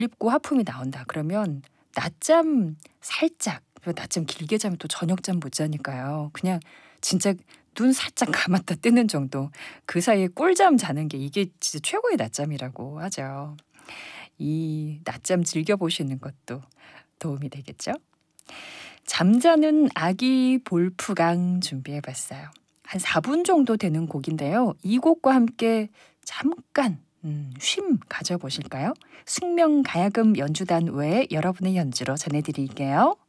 입고 하품이 나온다 그러면 낮잠 살짝, 낮잠 길게 자면 또 저녁잠 못 자니까요. 그냥 진짜 눈 살짝 감았다 뜨는 정도, 그 사이에 꿀잠 자는 게 이게 진짜 최고의 낮잠이라고 하죠. 이 낮잠 즐겨보시는 것도 도움이 되겠죠? 잠자는 아기 볼프강 준비해봤어요. 한 4분 정도 되는 곡인데요. 이 곡과 함께 잠깐 쉼 가져보실까요? 숙명가야금 연주단 외에 여러분의 연주로 전해드릴게요.